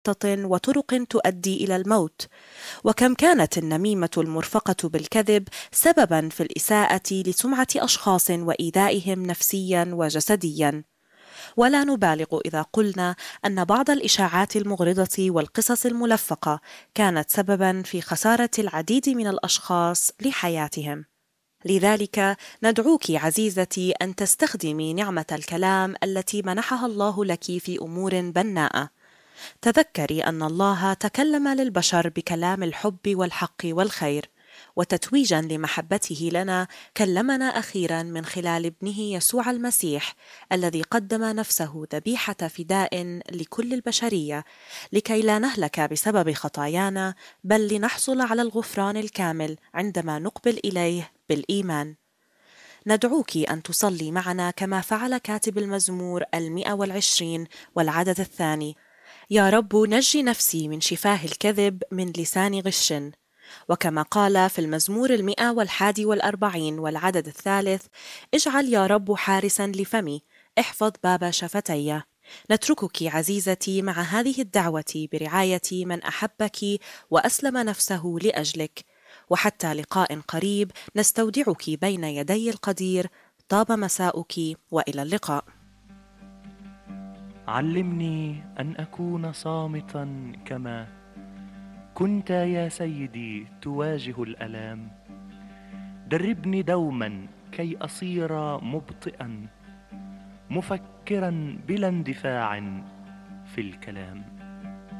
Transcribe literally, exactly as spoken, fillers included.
وطرق تؤدي إلى الموت. وكم كانت النميمة المرفقة بالكذب سببا في الإساءة لسمعة أشخاص وإيذائهم نفسيا وجسديا. ولا نبالغ إذا قلنا أن بعض الإشاعات المغرضة والقصص الملفقة كانت سببا في خسارة العديد من الأشخاص لحياتهم. لذلك ندعوك عزيزتي أن تستخدمي نعمة الكلام التي منحها الله لك في أمور بناءة. تذكري أن الله تكلم للبشر بكلام الحب والحق والخير، وتتويجا لمحبته لنا كلمنا أخيرا من خلال ابنه يسوع المسيح الذي قدم نفسه ذبيحة فداء لكل البشرية، لكي لا نهلك بسبب خطايانا، بل لنحصل على الغفران الكامل عندما نقبل إليه بالإيمان. ندعوك أن تصلي معنا كما فعل كاتب المزمور المئة والعشرين والعدد الثاني: يا رب نجي نفسي من شفاه الكذب، من لسان غش. وكما قال في المزمور المئة والحادي والأربعين والعدد الثالث: اجعل يا رب حارسا لفمي، احفظ باب شفتي. نتركك عزيزتي مع هذه الدعوة برعاية من أحبك وأسلم نفسه لأجلك، وحتى لقاء قريب نستودعك بين يدي القدير. طاب مساؤك وإلى اللقاء. علمني أن أكون صامتا كما كنت يا سيدي تواجه الألام. دربني دوما كي أصير مبطئا، مفكرا بلا اندفاع في الكلام.